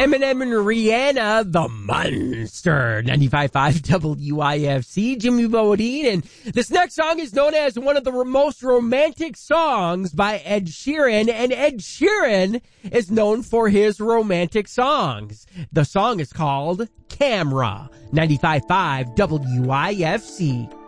Eminem and Rihanna, The Monster. 95.5 WIFC, Jimmy Bodine. And this next song is known as one of the most romantic songs by Ed Sheeran. And Ed Sheeran is known for his romantic songs. The song is called Camera. 95.5 WIFC.